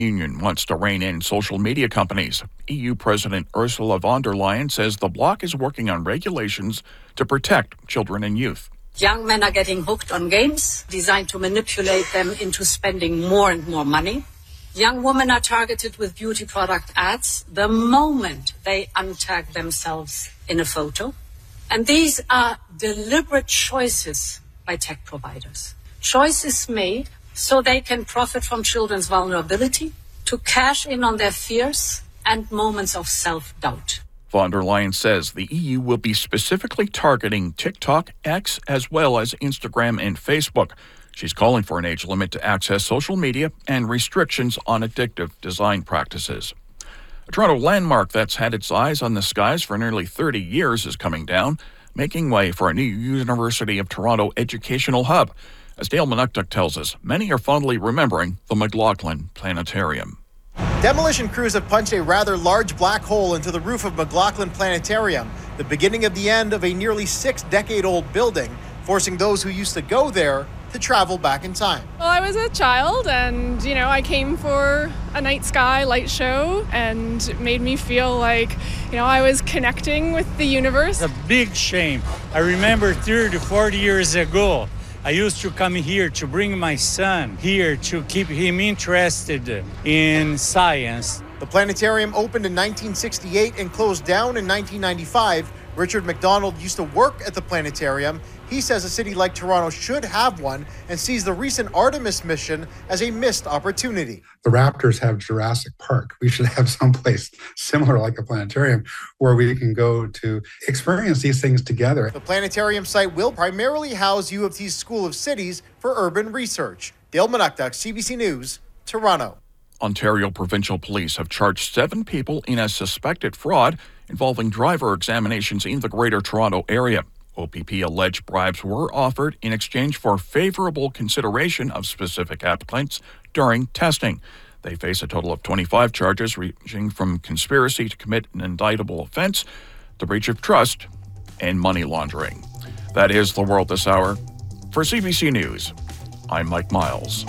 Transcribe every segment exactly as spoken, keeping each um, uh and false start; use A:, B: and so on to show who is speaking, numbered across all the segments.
A: Union wants to rein in social media companies. E U President Ursula von der Leyen says the bloc is working on regulations to protect children and youth.
B: Young men are getting hooked on games designed to manipulate them into spending more and more money. Young women are targeted with beauty product ads the moment they untag themselves in a photo. And these are deliberate choices by tech providers. Choices made so they can profit from children's vulnerability, to cash in on their fears and moments of self-doubt.
A: Von der Leyen says the E U will be specifically targeting TikTok, X, as well as Instagram and Facebook. She's calling for an age limit to access social media and restrictions on addictive design practices. A Toronto landmark that's had its eyes on the skies for nearly thirty years is coming down, making way for a new University of Toronto educational hub. As Dale Manuktuk tells us, many are fondly remembering the McLaughlin Planetarium.
C: Demolition crews have punched a rather large black hole into the roof of McLaughlin Planetarium, the beginning of the end of a nearly six-decade-old building, forcing those who used to go there to travel back in time.
D: Well, I was a child and, you know, I came for a night sky light show, and it made me feel like, you know, I was connecting with the universe.
E: It's a big shame. I remember thirty, forty years ago, I used to come here to bring my son here to keep him interested in science.
C: The planetarium opened in nineteen sixty-eight and closed down in nineteen ninety-five. Richard McDonald used to work at the planetarium. He says a city like Toronto should have one and sees the recent Artemis mission as a missed opportunity.
F: The Raptors have Jurassic Park. We should have someplace similar like a planetarium where we can go to experience these things together.
C: The planetarium site will primarily house U of T's School of Cities for Urban Research. Dale Manuktuk, C B C News, Toronto.
A: Ontario Provincial Police have charged seven people in a suspected fraud involving driver examinations in the Greater Toronto area. O P P alleged bribes were offered in exchange for favorable consideration of specific applicants during testing. They face a total of twenty-five charges ranging from conspiracy to commit an indictable offense to breach of trust and money laundering. That is the world this hour. For C B C News, I'm Mike Miles.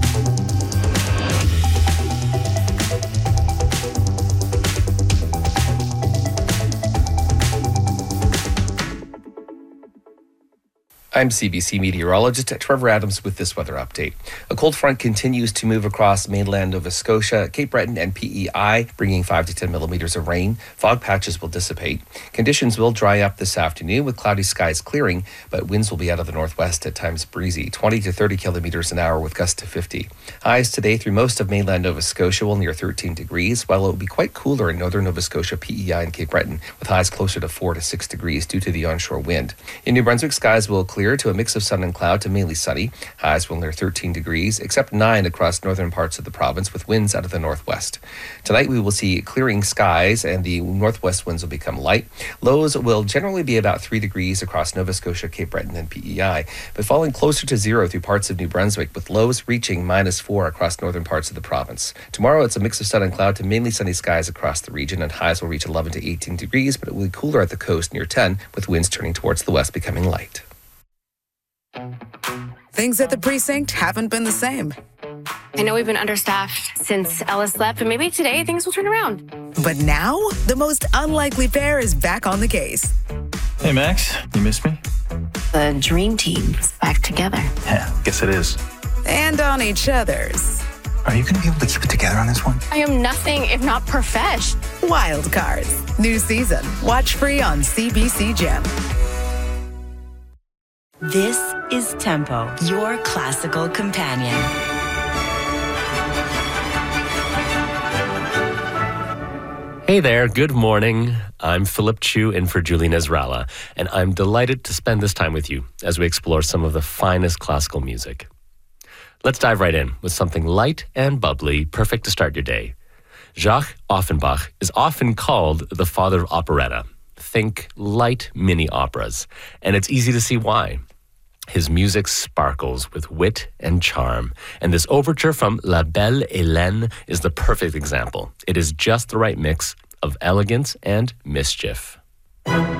G: I'm C B C meteorologist Trevor Adams with this weather update. A cold front continues to move across mainland Nova Scotia, Cape Breton and P E I, bringing five to ten millimeters of rain. Fog patches will dissipate. Conditions will dry up this afternoon with cloudy skies clearing, but winds will be out of the northwest, at times breezy, twenty to thirty kilometers an hour with gusts to fifty. Highs today through most of mainland Nova Scotia will near thirteen degrees, while it will be quite cooler in northern Nova Scotia, P E I and Cape Breton, with highs closer to four to six degrees due to the onshore wind. In New Brunswick, skies will clear to a mix of sun and cloud to mainly sunny. Highs will near thirteen degrees, except nine across northern parts of the province with winds out of the northwest. Tonight we will see clearing skies and the northwest winds will become light. Lows will generally be about three degrees across Nova Scotia, Cape Breton and P E I, but falling closer to zero through parts of New Brunswick, with lows reaching minus four across northern parts of the province. Tomorrow it's a mix of sun and cloud to mainly sunny skies across the region, and highs will reach eleven to eighteen degrees, but it will be cooler at the coast near ten, with winds turning towards the west becoming light.
H: Things at the precinct haven't been the same.
I: I know we've been understaffed since Ellis left, but maybe today things will turn around.
H: But now, the most unlikely pair is back on the case.
J: Hey, Max, you missed me?
I: The dream team is back together.
J: Yeah, guess it is.
H: And on each other's.
J: Are you going to be able to keep it together on this one?
I: I am nothing if not profesh.
H: Wild Cards. New season. Watch free on C B C Gem.
K: This is Tempo, your classical companion.
L: Hey there, good morning. I'm Philip Chu in for Julie Nezrala, and I'm delighted to spend this time with you as we explore some of the finest classical music. Let's dive right in with something light and bubbly, perfect to start your day. Jacques Offenbach is often called the father of operetta. Think light mini operas, and it's easy to see why. His music sparkles with wit and charm, and this overture from La Belle Hélène is the perfect example. It is just the right mix of elegance and mischief.